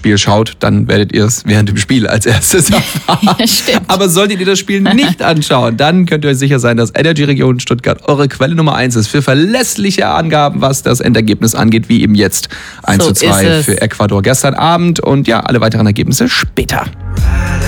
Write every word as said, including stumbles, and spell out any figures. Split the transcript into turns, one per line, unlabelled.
Spiel schaut, dann werdet ihr es während dem Spiel als erstes erfahren.
Ja, stimmt.
Aber solltet ihr das Spiel nicht anschauen, dann könnt ihr euch sicher sein, dass Energy Region Stuttgart eure Quelle Nummer eins ist für verlässliche Angaben, was das Endergebnis angeht, wie eben jetzt eins
So
zu zwei
ist es.
für Ecuador gestern Abend und ja, alle weiteren Ergebnisse später.